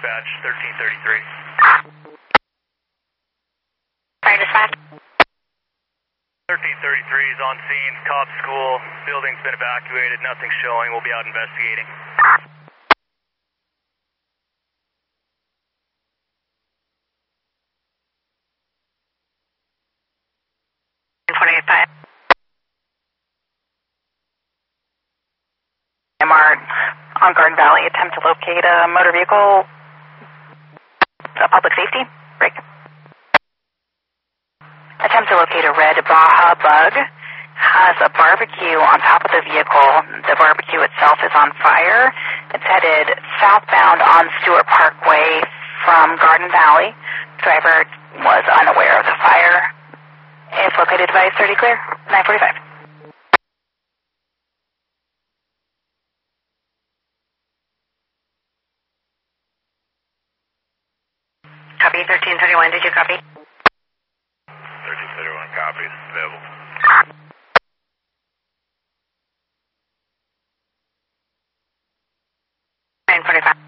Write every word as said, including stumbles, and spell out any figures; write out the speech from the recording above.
Batch thirteen thirty-three. Fire dispatch. thirteen thirty-three is on scene. Cobb School. Building's been evacuated. Nothing's showing. We'll be out investigating. twenty-eight five. M R on Garden Valley. Attempt to locate a motor vehicle. A public safety. Break. Attempt to locate a red Baja Bug. Has a barbecue on top of the vehicle. The barbecue itself is on fire. It's headed southbound on Stewart Parkway from Garden Valley. Driver was unaware of the fire. If located, device thirty clear. nine forty-five. Copy thirteen thirty-one. Did you copy? thirteen thirty-one copies. Available. nine forty-five.